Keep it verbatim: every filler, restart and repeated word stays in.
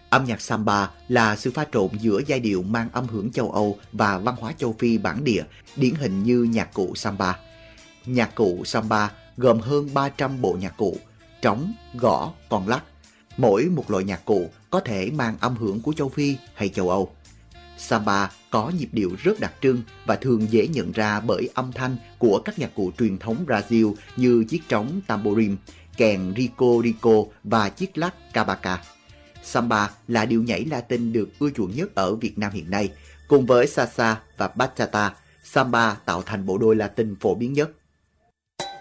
Âm nhạc samba là sự pha trộn giữa giai điệu mang âm hưởng châu Âu và văn hóa châu Phi bản địa, điển hình như nhạc cụ samba. Nhạc cụ samba gồm hơn ba trăm bộ nhạc cụ, trống, gõ, con lắc. Mỗi một loại nhạc cụ có thể mang âm hưởng của châu Phi hay châu Âu. Samba có nhịp điệu rất đặc trưng và thường dễ nhận ra bởi âm thanh của các nhạc cụ truyền thống Brazil như chiếc trống tamborim, kèn rico rico và chiếc lắc cavaca. Samba là điệu nhảy Latin được ưa chuộng nhất ở Việt Nam hiện nay. Cùng với salsa và bachata, samba tạo thành bộ đôi Latin phổ biến nhất.